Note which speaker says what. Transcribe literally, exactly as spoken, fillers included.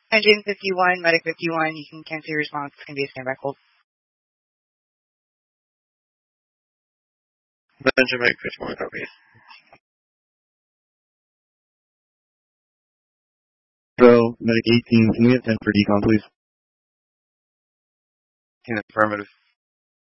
Speaker 1: Engine fifty-one, medic fifty-one, you can cancel your response. It's going to be a standby hold.
Speaker 2: Benjamin fifty-one, copy.
Speaker 3: Bro, medic eighteen, can we have ten for decon, please?
Speaker 2: In affirmative.